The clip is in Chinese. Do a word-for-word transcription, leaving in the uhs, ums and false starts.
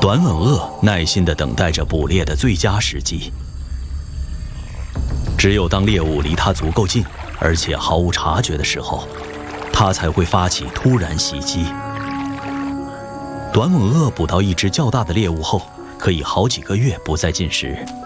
短吻鳄耐心地等待着捕猎的最佳时机。只有当猎物离它足够近，而且毫无察觉的时候，它才会发起突然袭击。短吻鳄捕到一只较大的猎物后，可以好几个月不再进食。